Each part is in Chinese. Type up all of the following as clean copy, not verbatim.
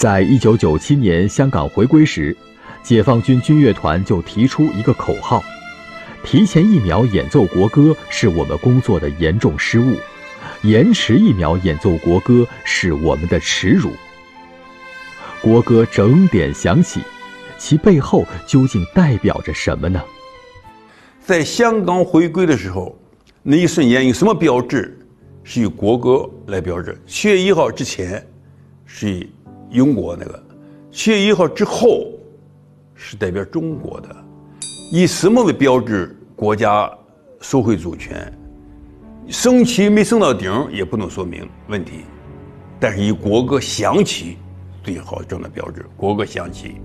在1997年香港回归时，解放军军乐团就提出一个口号：提前1秒演奏国歌是我们工作的严重失误，延迟1秒演奏国歌是我们的耻辱。国歌整点响起，其背后究竟代表着什么呢？ 在香港回归的时候，那一瞬间有什么标志是以国歌来标志？7月1号之前是以英国那个，7月1号之后是代表中国的。以什么为标志国家收回主权？升旗没升到顶也不能说明问题，但是以国歌响起最好这样的标志。国歌响起，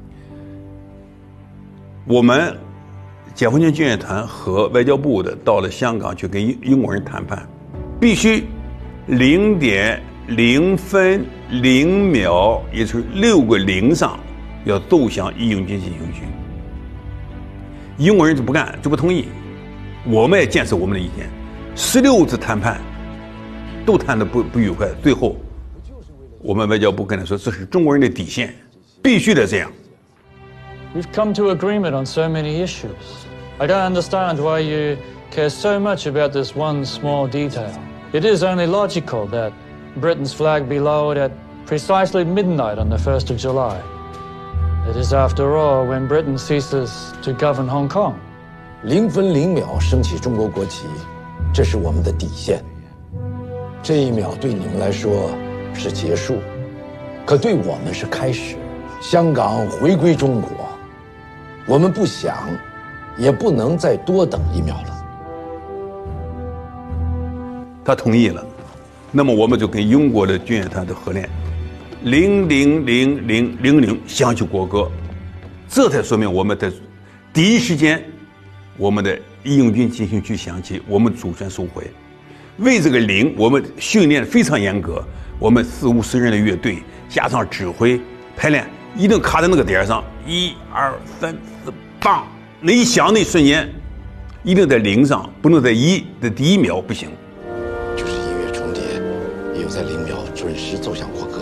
我们解放军军乐团和外交部的到了香港去跟英国人谈判，必须0.0分0秒，也就是6个0上要奏响义勇军进行曲。英国人就不干，就不同意。我们也坚持我们的意见，16次谈判都谈得不愉快，最后我们外交部跟他说，这是中国人的底线，必须得这样。 We've come to agreement on so many issues. I don't understand why you care so much about this one small detail. It is only logical that Britain's flag be lowered at precisely midnight on the 1st of July. It is, after all, when Britain ceases to govern Hong Kong. 0分0秒升起中国国旗，这是我们的底线。这1秒对你们来说是结束，可对我们是开始。香港回归中国，我们不想，也不能再多等1秒了。 他同意了，那么我们就跟英国的军乐团的合练，000000响起国歌，这才说明我们的第一时间，我们的义勇军进行曲响起，我们主权收回。为这个0，我们训练非常严格，我们40-50人的乐队加上指挥排练，一定卡在那个点上，1、2、3、4，棒！那一响那一瞬间，一定在0上，不能在1的第1秒不行。 就是音乐重叠，也有在0秒准时奏响国歌。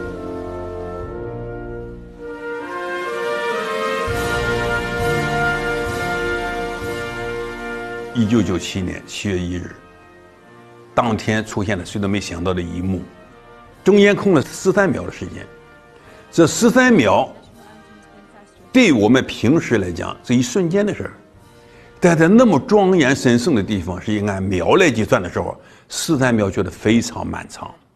1997年7月1日，当天出现了谁都没想到的一幕，中间空了13秒的时间。这13秒，对我们平时来讲是一瞬间的事儿，但在那么庄严神圣的地方，是以按秒来计算的时候，13秒觉得非常漫长。